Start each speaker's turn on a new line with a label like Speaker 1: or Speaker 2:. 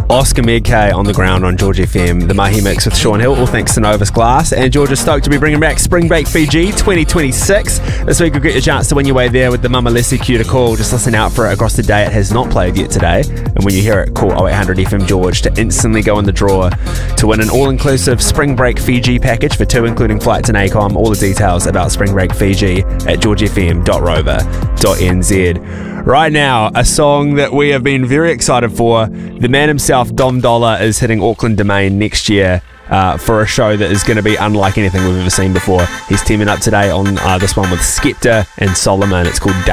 Speaker 1: Oscar Medkay on the ground on George FM, the Mahi Mix with Sean Hill, all thanks to Novus Glass. And George is stoked to be bringing back Spring Break Fiji 2026. This week you'll get your chance to win your way there with the Mama Leslie cue to call. Just listen out for it across the day. It has not played yet today. And when you hear it, call 0800 FM George to instantly go in the draw to win an all-inclusive Spring Break Fiji package for two, including flights and ACOM. All the details about Spring Break Fiji at georgefm.rover.nz. Right now, a song that we have been very excited for. The man himself, Dom Dollar, is hitting Auckland Domain next year for a show that is going to be unlike anything we've ever seen before. He's teaming up today on this one with Skepta and Solomon. It's called